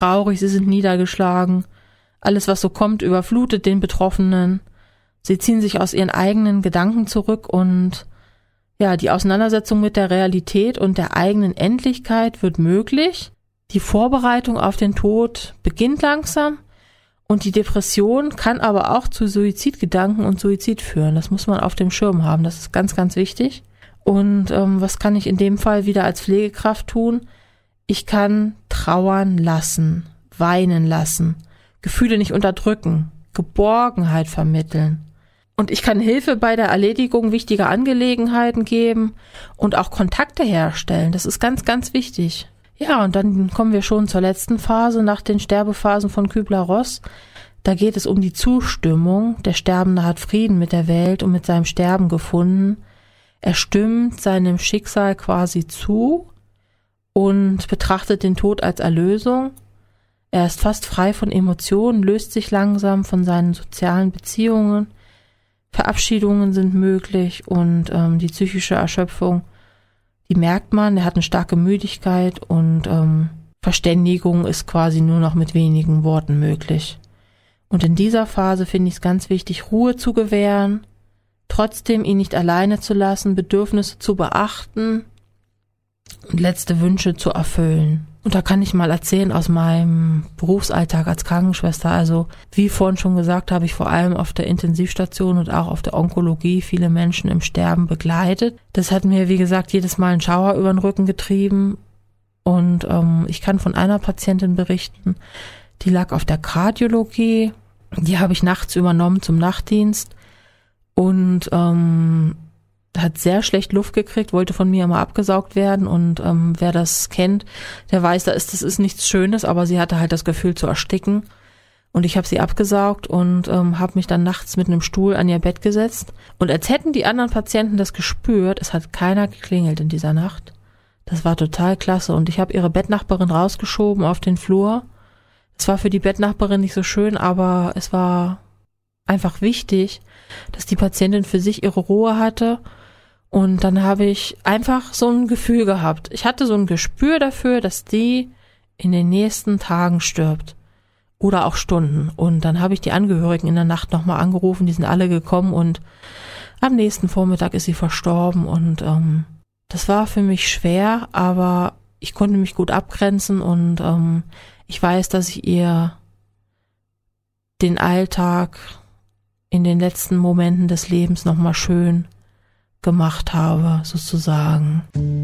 traurig, sie sind niedergeschlagen. Alles, was so kommt, überflutet den Betroffenen. Sie ziehen sich aus ihren eigenen Gedanken zurück und ja, die Auseinandersetzung mit der Realität und der eigenen Endlichkeit wird möglich. Die Vorbereitung auf den Tod beginnt langsam und die Depression kann aber auch zu Suizidgedanken und Suizid führen. Das muss man auf dem Schirm haben, das ist ganz, ganz wichtig. Und was kann ich in dem Fall wieder als Pflegekraft tun? Ich kann trauern lassen, weinen lassen, Gefühle nicht unterdrücken, Geborgenheit vermitteln. Und ich kann Hilfe bei der Erledigung wichtiger Angelegenheiten geben und auch Kontakte herstellen. Das ist ganz, ganz wichtig. Ja, und dann kommen wir schon zur letzten Phase nach den Sterbephasen von Kübler-Ross. Da geht es um die Zustimmung. Der Sterbende hat Frieden mit der Welt und mit seinem Sterben gefunden. Er stimmt seinem Schicksal quasi zu und betrachtet den Tod als Erlösung. Er ist fast frei von Emotionen, löst sich langsam von seinen sozialen Beziehungen. Verabschiedungen sind möglich und die psychische Erschöpfung, die merkt man. Er hat eine starke Müdigkeit und Verständigung ist quasi nur noch mit wenigen Worten möglich. Und in dieser Phase finde ich es ganz wichtig, Ruhe zu gewähren, trotzdem ihn nicht alleine zu lassen, Bedürfnisse zu beachten und letzte Wünsche zu erfüllen. Und da kann ich mal erzählen aus meinem Berufsalltag als Krankenschwester. Also wie vorhin schon gesagt, habe ich vor allem auf der Intensivstation und auch auf der Onkologie viele Menschen im Sterben begleitet. Das hat mir, wie gesagt, jedes Mal einen Schauer über den Rücken getrieben. Und ich kann von einer Patientin berichten, die lag auf der Kardiologie. Die habe ich nachts übernommen zum Nachtdienst und hat sehr schlecht Luft gekriegt, wollte von mir immer abgesaugt werden und wer das kennt, der weiß, das ist nichts Schönes, aber sie hatte halt das Gefühl zu ersticken und ich habe sie abgesaugt und habe mich dann nachts mit einem Stuhl an ihr Bett gesetzt und als hätten die anderen Patienten das gespürt, es hat keiner geklingelt in dieser Nacht. Das war total klasse und ich habe ihre Bettnachbarin rausgeschoben auf den Flur. Es war für die Bettnachbarin nicht so schön, aber es war einfach wichtig, dass die Patientin für sich ihre Ruhe hatte. Und dann habe ich einfach so ein Gefühl gehabt. Ich hatte so ein Gespür dafür, dass die in den nächsten Tagen stirbt. Oder auch Stunden. Und dann habe ich die Angehörigen in der Nacht nochmal angerufen. Die sind alle gekommen und am nächsten Vormittag ist sie verstorben. Und das war für mich schwer, aber ich konnte mich gut abgrenzen. Und ich weiß, dass ich ihr den Alltag in den letzten Momenten des Lebens nochmal schön gemacht habe, sozusagen.